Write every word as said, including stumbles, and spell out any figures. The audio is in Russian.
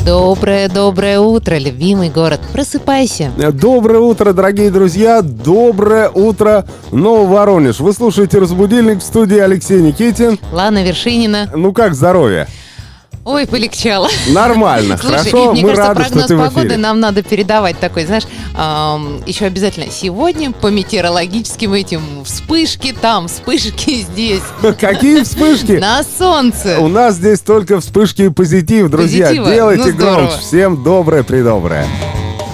Доброе-доброе утро, любимый город. Просыпайся. Доброе утро, дорогие друзья. Доброе утро, Нововоронеж. Вы слушаете «Разбудильник», в студии Алексей Никитин. Лана Вершинина. Ну как здоровье? Ой, полегчало. Нормально, Слушай, хорошо, мне мы кажется, рады, что прогноз ты в погоды эфире. нам надо передавать такой, знаешь, эм, еще обязательно сегодня по метеорологическим этим вспышки там, вспышки здесь. Какие вспышки? На солнце. У нас здесь только вспышки и позитив, друзья. Позитива? Делайте Ну, здорово. громче. Всем доброе-предоброе.